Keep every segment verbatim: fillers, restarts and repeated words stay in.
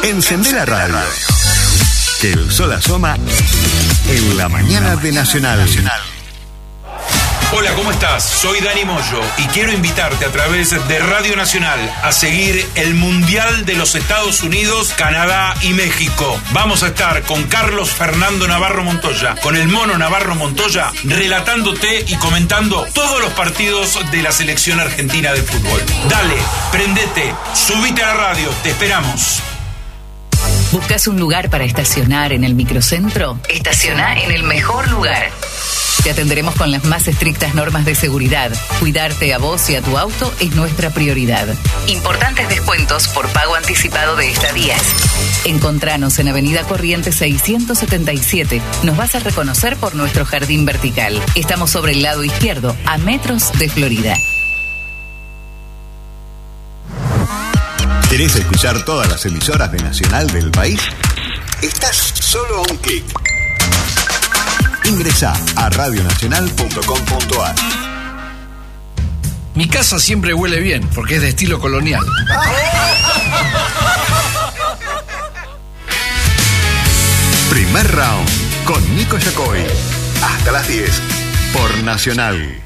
Encendé la radio. Que el sol asoma en la mañana de Nacional. Hola, ¿cómo estás? Soy Dani Moyo y quiero invitarte a través de Radio Nacional a seguir el Mundial de los Estados Unidos, Canadá y México. Vamos a estar con Carlos Fernando Navarro Montoya, con el Mono Navarro Montoya, relatándote y comentando todos los partidos de la selección argentina de fútbol. Dale, prendete, subite a la radio, te esperamos. ¿Buscas un lugar para estacionar en el microcentro? Estaciona en el mejor lugar. Te atenderemos con las más estrictas normas de seguridad. Cuidarte a vos y a tu auto es nuestra prioridad. Importantes descuentos por pago anticipado de estadías. Encontranos en Avenida Corrientes seiscientos setenta y siete. Nos vas a reconocer por nuestro jardín vertical. Estamos sobre el lado izquierdo, a metros de Florida. ¿Querés escuchar todas las emisoras de Nacional del país? Estás solo a un clic. Ingresá a radio nacional punto com punto a r. Mi casa siempre huele bien, porque es de estilo colonial. Primer round con Nico Yacoy. Hasta las diez por Nacional.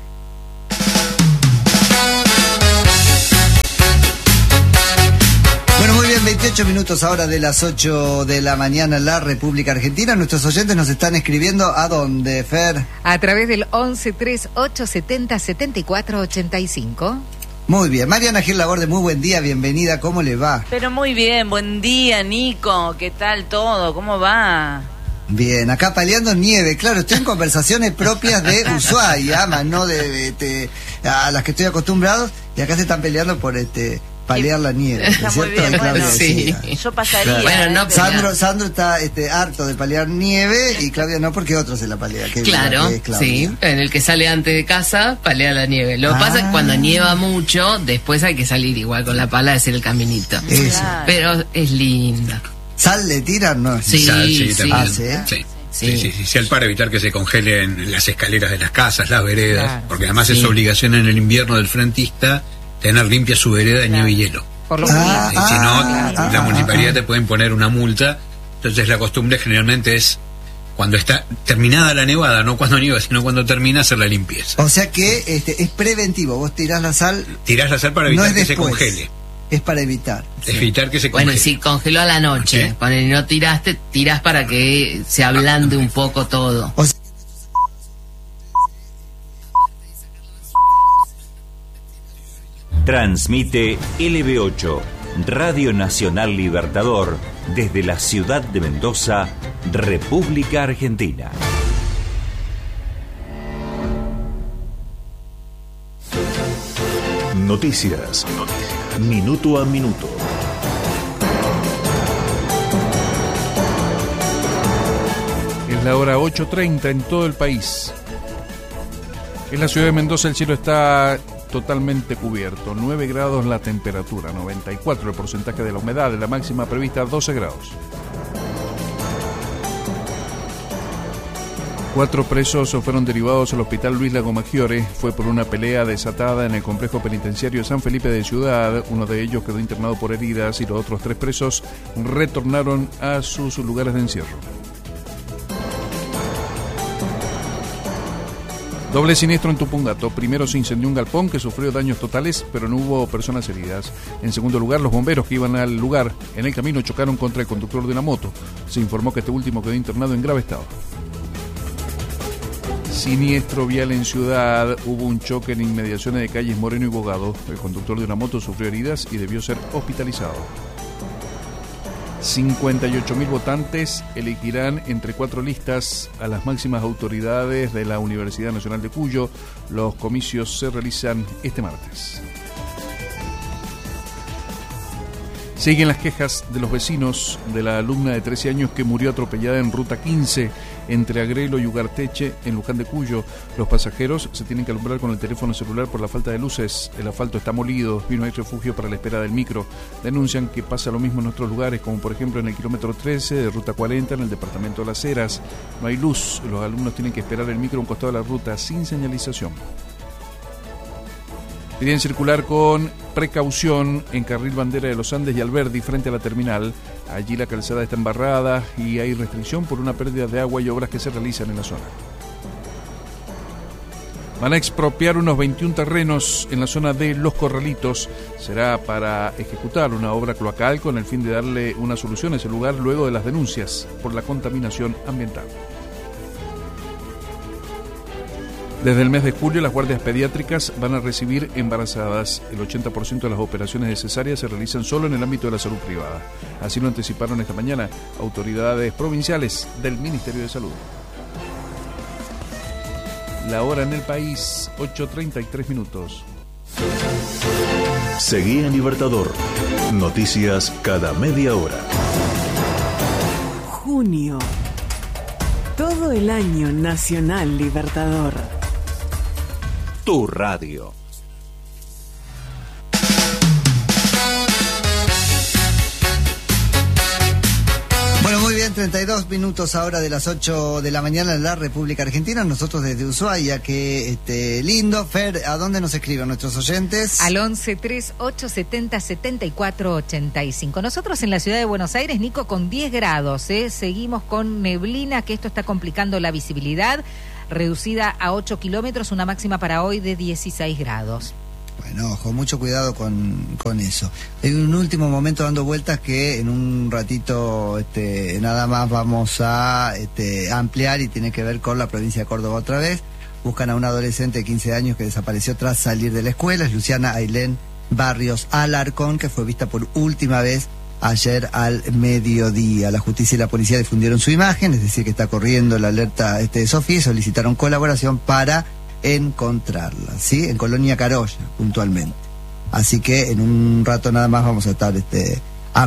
Bueno, muy bien, veintiocho minutos ahora de las ocho de la mañana en la República Argentina. Nuestros oyentes nos están escribiendo ¿a dónde, Fer? A través del once treinta y ocho setenta setenta y cuatro ochenta y cinco. Muy bien, Mariana Gil Laborde, muy buen día, bienvenida, ¿cómo le va? Pero muy bien, buen día, Nico, ¿qué tal todo? ¿Cómo va? Bien, acá paleando nieve, claro, estoy en conversaciones propias de Ushuaia, más no de, de, de a las que estoy acostumbrado, y acá se están peleando por este... palear la nieve, ¿no es cierto? Bien, bueno, sí. Yo pasaría. Claro. Bueno, no, Sandro, Sandro está este, harto de palear nieve y Claudia no, porque otro se la palea. Que claro, que sí. En el que sale antes de casa, palea la nieve. Lo que ah. pasa es que cuando nieva mucho, después hay que salir igual con la pala a hacer el caminito. Eso. Pero es linda. ¿Sal le tiran? No. Sí, Sal, sí, sí. Ah, ¿sí? Sí. Sí, sí, sí, sí, para evitar que se congelen las escaleras de las casas, las veredas, claro. Porque además sí. Es obligación en el invierno del frentista tener limpia su vereda de claro. nieve y hielo. Por lo ah, y si no, ah, la ah, municipalidad ah, te puede imponer una multa. Entonces la costumbre generalmente es cuando está terminada la nevada, no cuando nieva, sino cuando termina, hacer la limpieza. O sea que este, es preventivo, vos tirás la sal. Tirás la sal para evitar no que después, se congele. Es para evitar. Evitar que se congele. Bueno, y si congeló a la noche, ¿sí? Cuando no tiraste, tirás para que se ablande un poco todo. O sea, transmite L B ocho, Radio Nacional Libertador, desde la ciudad de Mendoza, República Argentina. Noticias. Minuto a minuto. Es la hora ocho treinta en todo el país. En la ciudad de Mendoza el cielo está totalmente cubierto, nueve grados la temperatura, noventa y cuatro el porcentaje de la humedad, la máxima prevista doce grados. Cuatro presos fueron derivados al hospital Luis Lago Maggiore. Fue por una pelea desatada en el complejo penitenciario de San Felipe de Ciudad. Uno de ellos quedó internado por heridas y los otros tres presos retornaron a sus lugares de encierro. Doble siniestro en Tupungato. Primero se incendió un galpón que sufrió daños totales, pero no hubo personas heridas. En segundo lugar, los bomberos que iban al lugar en el camino chocaron contra el conductor de una moto. Se informó que este último quedó internado en grave estado. Siniestro vial en Ciudad. Hubo un choque en inmediaciones de calles Moreno y Bogado. El conductor de una moto sufrió heridas y debió ser hospitalizado. cincuenta y ocho mil votantes elegirán entre cuatro listas a las máximas autoridades de la Universidad Nacional de Cuyo. Los comicios se realizan este martes. Siguen las quejas de los vecinos de la alumna de trece años que murió atropellada en Ruta quince entre Agrelo y Ugarteche en Luján de Cuyo. Los pasajeros se tienen que alumbrar con el teléfono celular por la falta de luces. El asfalto está molido y no hay refugio para la espera del micro. Denuncian que pasa lo mismo en otros lugares, como por ejemplo en el kilómetro trece de Ruta cuarenta en el departamento de Las Heras. No hay luz. Los alumnos tienen que esperar el micro a un costado de la ruta sin señalización. Piden circular con precaución en Carril Bandera de los Andes y Alberdi frente a la terminal. Allí la calzada está embarrada y hay restricción por una pérdida de agua y obras que se realizan en la zona. Van a expropiar unos veintiún terrenos en la zona de Los Corralitos. Será para ejecutar una obra cloacal con el fin de darle una solución a ese lugar luego de las denuncias por la contaminación ambiental. Desde el mes de julio, las guardias pediátricas van a recibir embarazadas. El ochenta por ciento de las operaciones de cesárea se realizan solo en el ámbito de la salud privada. Así lo anticiparon esta mañana autoridades provinciales del Ministerio de Salud. La hora en el país, ocho treinta y tres minutos. Seguí en Libertador. Noticias cada media hora. Junio. Todo el año Nacional Libertador. Tu radio. Bueno, muy bien, treinta y dos minutos ahora de las ocho de la mañana en la República Argentina. Nosotros desde Ushuaia, que este, lindo. Fer, ¿a dónde nos escriben nuestros oyentes? Al once tres ocho setenta setenta y cuatro ochenta y cinco. Nosotros en la ciudad de Buenos Aires, Nico, con diez grados, ¿eh? Seguimos con neblina, que esto está complicando la visibilidad, reducida a ocho kilómetros, una máxima para hoy de dieciséis grados. Bueno, ojo, mucho cuidado con, con eso. Hay un último momento dando vueltas que en un ratito este, nada más vamos a este, ampliar y tiene que ver con la provincia de Córdoba otra vez. Buscan a una adolescente de quince años que desapareció tras salir de la escuela. Es Luciana Ailén Barrios Alarcón, que fue vista por última vez ayer al mediodía. La justicia y la policía difundieron su imagen, es decir, que está corriendo la alerta este, de Sofía, y solicitaron colaboración para encontrarla, ¿sí? En Colonia Carolla, puntualmente. Así que en un rato nada más vamos a estar este,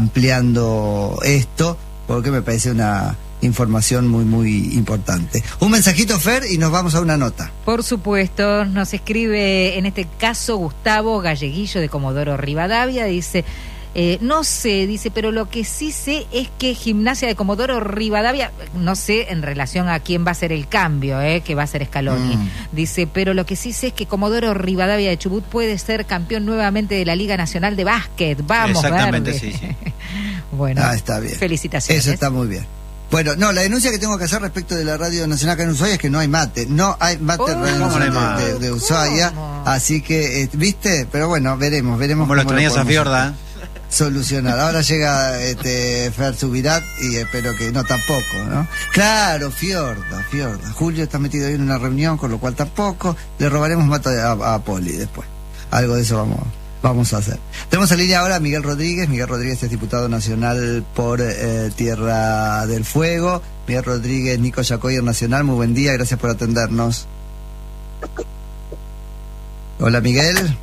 ampliando esto, porque me parece una información muy, muy importante. Un mensajito, Fer, y nos vamos a una nota. Por supuesto, nos escribe en este caso Gustavo Galleguillo de Comodoro Rivadavia, dice... Eh, no sé, dice, pero lo que sí sé es que Gimnasia de Comodoro Rivadavia, no sé en relación a quién va a ser el cambio, eh, que va a ser Scaloni, mm. dice, pero lo que sí sé es que Comodoro Rivadavia de Chubut puede ser campeón nuevamente de la Liga Nacional de Básquet. Vamos, exactamente, verde. sí, sí. Bueno, ah, está bien. Felicitaciones. Eso está muy bien. Bueno, no, la denuncia que tengo que hacer respecto de la Radio Nacional acá en Ushuaia es que no hay mate. No hay mate Oh, Radio ¿cómo no hay Nacional de, mate? de, de Ushuaia. ¿Cómo? Así que, eh, ¿viste? Pero bueno, veremos, veremos. Como lo cómo extrañas a podemos Fiorda. solucionar. Ahora llega este Fer Subirat y espero que no tampoco, ¿no? Claro, Fiorda, Fiorda. Julio está metido ahí en una reunión, con lo cual tampoco. Le robaremos mate a, a Poli después. Algo de eso vamos, vamos a hacer. Tenemos en línea ahora a Miguel Rodríguez. Miguel Rodríguez es diputado nacional por eh, Tierra del Fuego. Miguel Rodríguez, Nico Yacoyer Nacional. Muy buen día, gracias por atendernos. Hola, Miguel.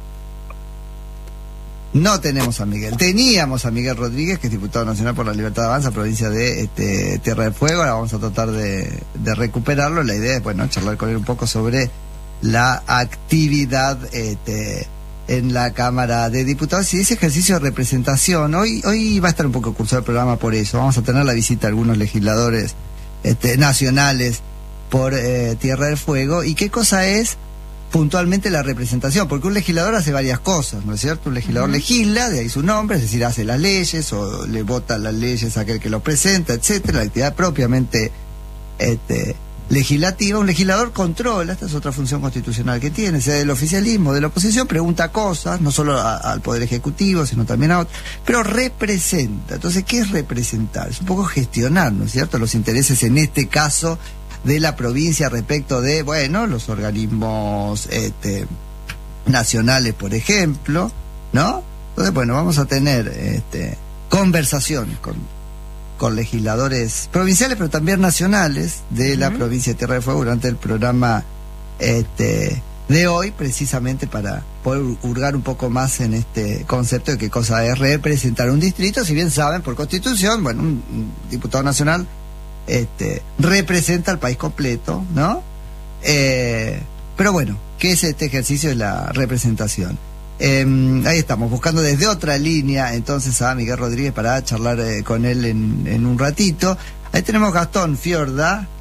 No tenemos a Miguel. Teníamos a Miguel Rodríguez, que es diputado nacional por la Libertad Avanza, provincia de este, Tierra del Fuego. Ahora vamos a tratar de, de recuperarlo. La idea es, bueno, charlar con él un poco sobre la actividad este, en la Cámara de Diputados y ese ejercicio de representación. Hoy, hoy va a estar un poco cursado el programa por eso. Vamos a tener la visita de algunos legisladores este, nacionales por eh, Tierra del Fuego. ¿Y qué cosa es puntualmente la representación? Porque un legislador hace varias cosas, ¿no es cierto? Un legislador uh-huh. legisla, de ahí su nombre, es decir, hace las leyes o le vota las leyes a aquel que lo presenta, etcétera. La actividad propiamente este, legislativa. Un legislador controla, esta es otra función constitucional que tiene, sea del oficialismo, de la oposición, pregunta cosas, no solo a, al Poder Ejecutivo, sino también a otros, pero representa. Entonces, ¿qué es representar? Es un poco gestionar, ¿no es cierto?, los intereses, en este caso, de la provincia respecto de, bueno, los organismos este, nacionales, por ejemplo, ¿no? Entonces, bueno, vamos a tener este, conversaciones con, con legisladores provinciales, pero también nacionales de uh-huh. la provincia de Tierra del Fuego durante el programa este, de hoy, precisamente para poder hurgar un poco más en este concepto de qué cosa es representar un distrito. Si bien saben, por Constitución, bueno, un, un diputado nacional Este, representa al país completo, ¿no? Eh, pero bueno, ¿qué es este ejercicio de la representación? Eh, ahí estamos, buscando desde otra línea entonces a Miguel Rodríguez para charlar eh, con él en, en un ratito. Ahí tenemos Gastón Fiorda,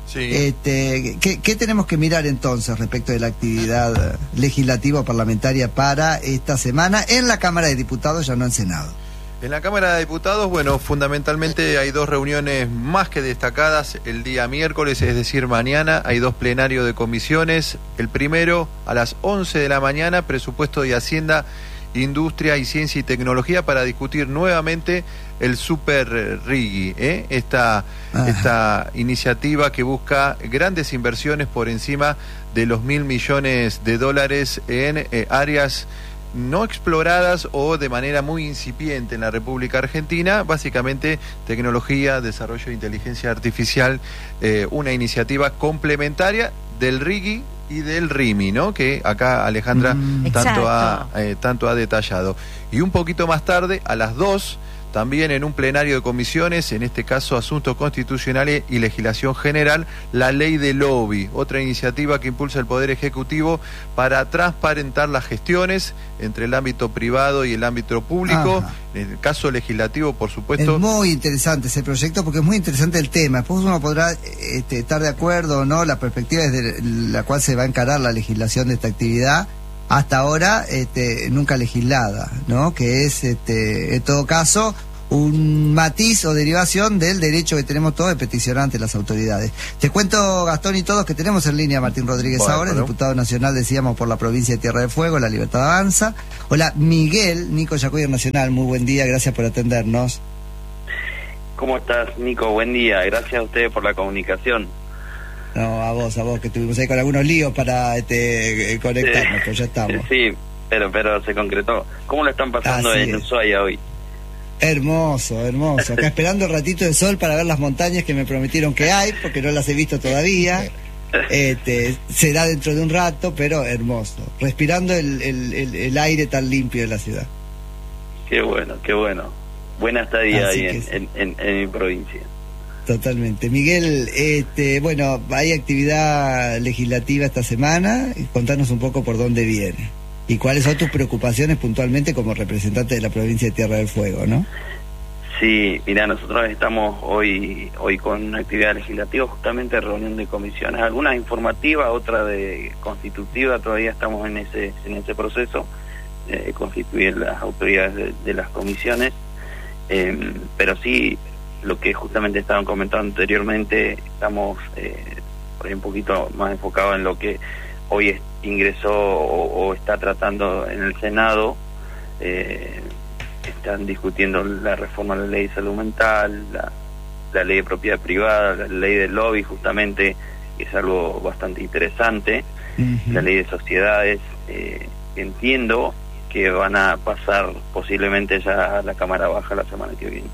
Sí. Este, ¿qué, ¿Qué tenemos que mirar entonces respecto de la actividad legislativa o parlamentaria para esta semana en la Cámara de Diputados, ya no en Senado? En la Cámara de Diputados, bueno, fundamentalmente hay dos reuniones más que destacadas el día miércoles, es decir, mañana hay dos plenarios de comisiones. El primero a las once de la mañana, Presupuesto de Hacienda, Industria y Ciencia y Tecnología, para discutir nuevamente el Super Rigi, ¿eh? esta, esta iniciativa que busca grandes inversiones por encima de los mil millones de dólares en eh, áreas no exploradas o de manera muy incipiente en la República Argentina, básicamente tecnología, desarrollo de inteligencia artificial, eh, una iniciativa complementaria del Rigi y del RIMI, ¿no? Que acá Alejandra mm, tanto, ha, eh, tanto ha detallado. Y un poquito más tarde, a las dos, también en un plenario de comisiones, en este caso Asuntos Constitucionales y Legislación General, la Ley de Lobby, otra iniciativa que impulsa el Poder Ejecutivo para transparentar las gestiones entre el ámbito privado y el ámbito público. Ajá. En el caso legislativo, por supuesto. Es muy interesante ese proyecto porque es muy interesante el tema. Después uno podrá este, estar de acuerdo o no, la perspectiva desde la cual se va a encarar la legislación de esta actividad, hasta ahora este, nunca legislada, ¿no? Que es, este, en todo caso, un matiz o derivación del derecho que tenemos todos de peticionar ante las autoridades. Te cuento, Gastón y todos, que tenemos en línea a Martín Rodríguez bueno, ahora, bueno. diputado nacional, decíamos, por la provincia de Tierra del Fuego, La Libertad Avanza. Hola, Miguel, Nico Yacoy Nacional, muy buen día, gracias por atendernos. ¿Cómo estás, Nico? Buen día, gracias a ustedes por la comunicación. No, a vos, a vos, que estuvimos ahí con algunos líos para este, conectarnos, sí, pues ya estamos. Sí, pero pero se concretó. ¿Cómo lo están pasando Así en es. Ushuaia hoy? Hermoso, hermoso. Acá esperando un ratito de sol para ver las montañas que me prometieron que hay, porque no las he visto todavía. Este, será dentro de un rato, pero hermoso. Respirando el, el, el, el aire tan limpio de la ciudad. Qué bueno, qué bueno. Buena estadía ahí en, en, en, en mi provincia. Totalmente. Miguel, este, bueno, hay actividad legislativa esta semana. Contanos un poco por dónde viene y cuáles son tus preocupaciones puntualmente como representante de la provincia de Tierra del Fuego, ¿no? Sí, mira, nosotros estamos hoy hoy con una actividad legislativa, justamente reunión de comisiones, algunas informativas, otra de constitutiva, todavía estamos en ese en ese proceso de constituir las autoridades de, de las comisiones, eh, pero sí, lo que justamente estaban comentando anteriormente, estamos eh, por ahí un poquito más enfocados en lo que hoy es, ingresó o, o está tratando en el Senado. Eh, están discutiendo la reforma de la ley de salud mental, la, la ley de propiedad privada, la ley del lobby, justamente, que es algo bastante interesante, uh-huh. la ley de sociedades, eh, entiendo que van a pasar posiblemente ya a la Cámara Baja la semana que viene.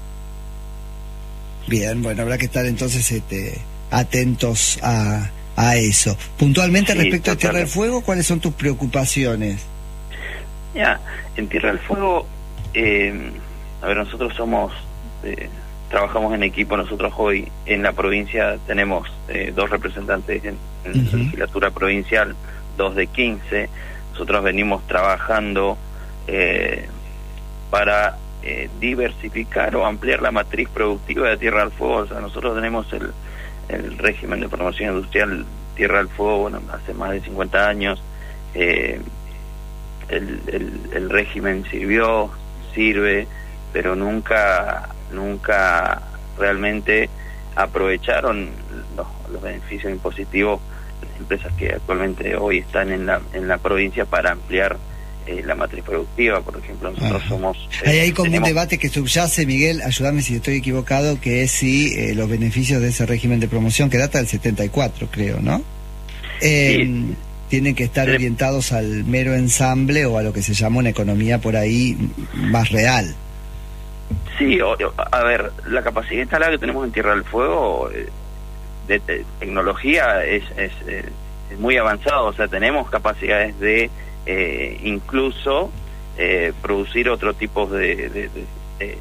Bien, bueno, habrá que estar entonces este, atentos a, a eso. Puntualmente, sí, respecto a Tierra del Fuego, ¿cuáles son tus preocupaciones? Ya, en Tierra del Fuego, eh, a ver, nosotros somos, eh, trabajamos en equipo. Nosotros hoy en la provincia tenemos eh, dos representantes en, en uh-huh. la legislatura provincial, dos de quince. Nosotros venimos trabajando eh, para eh, diversificar o ampliar la matriz productiva de Tierra del Fuego. O sea, nosotros tenemos el, el régimen de promoción industrial Tierra del Fuego, bueno, hace más de cincuenta años. Eh, el, el, el régimen sirvió, sirve, pero nunca nunca realmente aprovecharon los, los beneficios impositivos las empresas que actualmente hoy están en la en la provincia para ampliar eh, la matriz productiva. Por ejemplo, nosotros Ajá. somos eh, hay ahí como tenemos... un debate que subyace, Miguel, ayúdame si estoy equivocado, que es si eh, los beneficios de ese régimen de promoción, que data del setenta y cuatro, creo, ¿no? Eh, sí. tienen que estar orientados al mero ensamble o a lo que se llama una economía por ahí más real. Sí, o, a ver, la capacidad instalada que tenemos en Tierra del Fuego eh, de, de tecnología es, es, eh, es muy avanzado. O sea, tenemos capacidades de eh, incluso eh, producir otro tipo de, de, de, de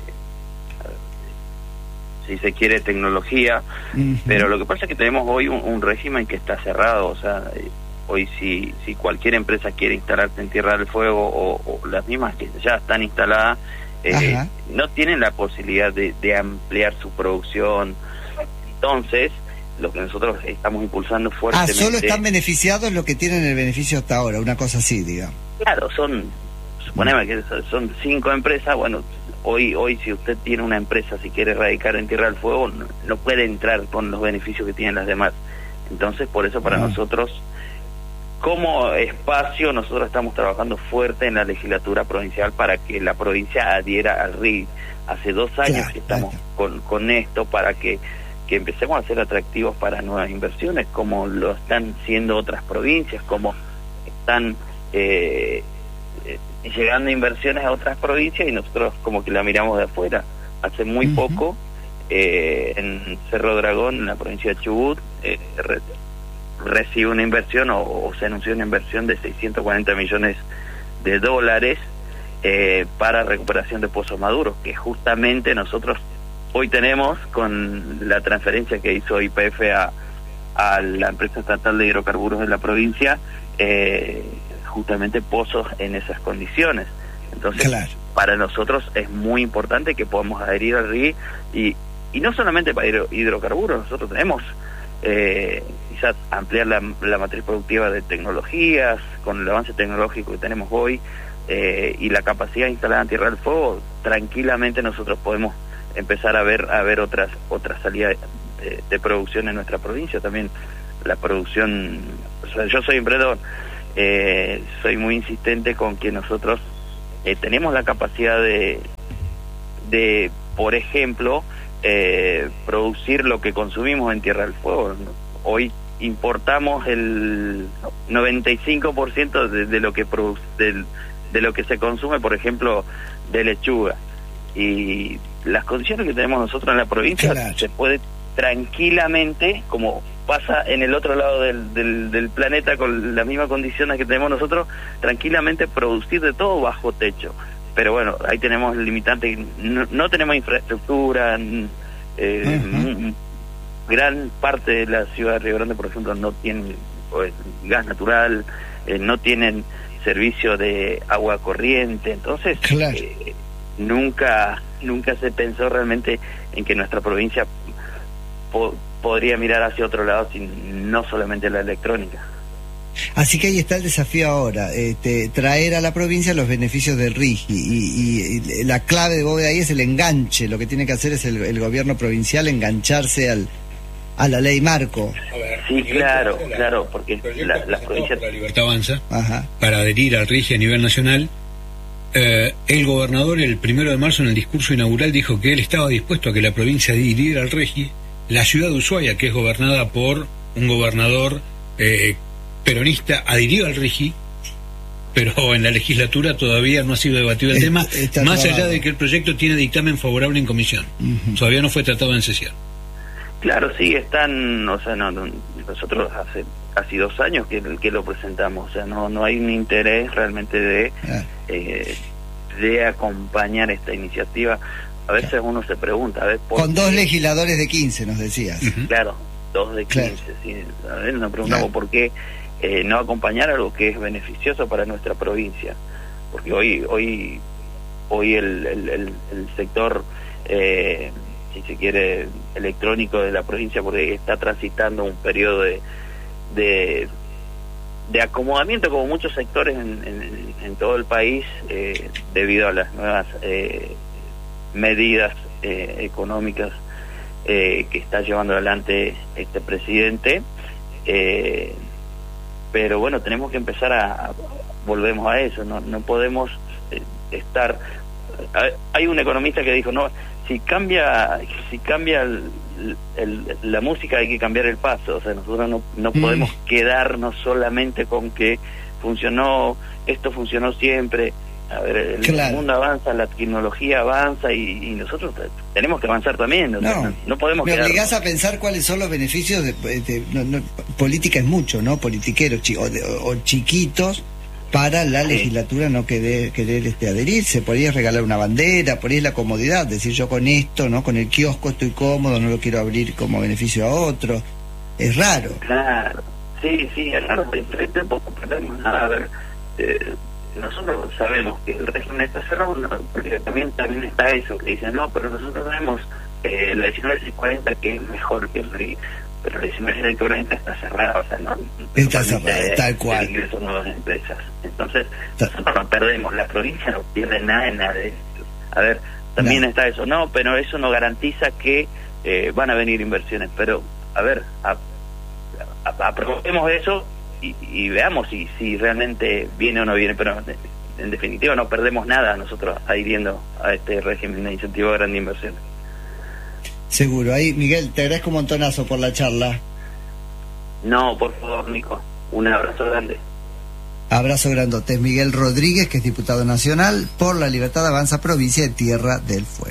si se quiere, tecnología, uh-huh. pero lo que pasa es que tenemos hoy un, un régimen que está cerrado. O sea, eh, hoy si si cualquier empresa quiere instalarse en Tierra del Fuego o, o las mismas que ya están instaladas, eh, no tienen la posibilidad de, de ampliar su producción. Entonces, lo que nosotros estamos impulsando Ah, fuertemente. solo están beneficiados los que tienen el beneficio hasta ahora, una cosa así, digamos. Claro, son, suponemos que son cinco empresas. Bueno, hoy hoy si usted tiene una empresa, si quiere radicar en Tierra del Fuego, no, no puede entrar con los beneficios que tienen las demás. Entonces, por eso para Ah. nosotros, como espacio, nosotros estamos trabajando fuerte en la legislatura provincial para que la provincia adhiera al R I I. Hace dos años Claro, que estamos claro. con, con esto para que, que empecemos a ser atractivos para nuevas inversiones, como lo están siendo otras provincias, como están eh, eh, llegando inversiones a otras provincias y nosotros como que la miramos de afuera. Hace muy Ujú. poco, eh, en Cerro Dragón, en la provincia de Chubut, eh, re- recibe una inversión o, o se anunció una inversión de seiscientos cuarenta millones de dólares eh, para recuperación de pozos maduros, que justamente nosotros hoy tenemos con la transferencia que hizo Y P F a, a la empresa estatal de hidrocarburos de la provincia, eh, justamente pozos en esas condiciones. Entonces, Claro. para nosotros es muy importante que podamos adherir al R I I y, y no solamente para hidro- hidrocarburos, nosotros tenemos eh, quizás ampliar la, la matriz productiva de tecnologías con el avance tecnológico que tenemos hoy eh, y la capacidad instalada en Tierra del Fuego. Tranquilamente nosotros podemos empezar a ver a ver otras otras salidas de, de producción en nuestra provincia. También la producción, o sea, yo soy emprendedor, eh, soy muy insistente con que nosotros eh, tenemos la capacidad de de por ejemplo eh, producir lo que consumimos en Tierra del Fuego. Hoy importamos el noventa y cinco por ciento de, de lo que produ del, de lo que se consume, por ejemplo, de lechuga, y las condiciones que tenemos nosotros en la provincia, Claro. se puede tranquilamente, como pasa en el otro lado del, del, del planeta con las mismas condiciones que tenemos nosotros, tranquilamente producir de todo bajo techo. Pero bueno, ahí tenemos el limitante, no, no tenemos infraestructura, eh, Ujú. gran parte de la ciudad de Río Grande, por ejemplo, no tienen pues, gas natural, eh, no tienen servicio de agua corriente. Entonces, Claro. eh, nunca nunca se pensó realmente en que nuestra provincia po podría mirar hacia otro lado, sin no solamente la electrónica. Así que ahí está el desafío ahora, este, traer a la provincia los beneficios del R I G I y, y- y la clave de bóveda ahí es el enganche. Lo que tiene que hacer es el, el gobierno provincial engancharse al, a la ley marco. Sí, claro, claro, porque la, las provincias... La Libertad Avanza, Ajá. para adherir al R I G I a nivel nacional. Eh, el gobernador el primero de marzo en el discurso inaugural dijo que él estaba dispuesto a que la provincia adhiriera al R I G I. La ciudad de Ushuaia, que es gobernada por un gobernador eh, peronista, adhirió al R I G I, pero en la legislatura todavía no ha sido debatido el Es- tema, está más allá trabado. de que el proyecto tiene dictamen favorable en comisión. Ujú. Todavía no fue tratado en sesión. Claro, sí, están, o sea, no, no, nosotros hace casi dos años que, que lo presentamos, o sea, no no hay un interés realmente de Ah. eh, de acompañar esta iniciativa. A veces uno se pregunta, a ver, ¿por Con dos qué? legisladores de quince, nos decías. Claro, dos de Claro. quince, sí. A ver, nos preguntamos Claro. por qué eh, no acompañar algo que es beneficioso para nuestra provincia, porque hoy hoy hoy el, el, el, el sector, eh, si se quiere, electrónico de la provincia, porque está transitando un periodo de de, de acomodamiento, como muchos sectores en, en, en todo el país, eh, debido a las nuevas eh, medidas eh, económicas eh, que está llevando adelante este presidente. Eh, pero bueno, tenemos que empezar a, a- volvemos a eso, no, no podemos eh, estar... a- Hay un economista que dijo, no, si cambia si cambia el- el- la música hay que cambiar el paso. O sea, nosotros no, no Mm. podemos quedarnos solamente con que funcionó, esto funcionó siempre. A ver, el Claro. mundo avanza, la tecnología avanza y, y nosotros te- tenemos que avanzar también. O sea, No, no, no podemos me quedarnos. obligás a pensar cuáles son los beneficios de, de- no, no, política es mucho, ¿no? Politiqueros chi- o, de- o chiquitos para la Sí. legislatura no querer, querer este, adherirse. Podría regalar una bandera, por ahí es la comodidad, decir yo con esto, ¿no? Con el kiosco estoy cómodo, no lo quiero abrir como beneficio a otro. Es raro. Claro, sí, sí, claro, tampoco perdemos nada. A ver, eh, nosotros sabemos que el régimen está cerrado, no, porque también también está eso, que dicen, no, pero nosotros tenemos eh, la diecinueve cuarenta que es mejor que el R I. pero la licitación de obras está cerrada, o sea, no, está no cerrada, permite tal cual. el ingreso de nuevas empresas. Entonces, nosotros no perdemos, la provincia no pierde nada en nada de esto. A ver, también no. está eso, no, pero eso no garantiza que eh, van a venir inversiones, pero, a ver, a, a, aprobemos eso y, y veamos si, si realmente viene o no viene, pero en definitiva no perdemos nada nosotros adhiriendo a este régimen de incentivo a grandes inversiones. Seguro. Ahí, Miguel, te agradezco un montonazo por la charla. No, por favor, Nico. Un abrazo grande. Abrazo grandote. Miguel Rodríguez, que es diputado nacional por la Libertad Avanza, provincia de Tierra del Fuego.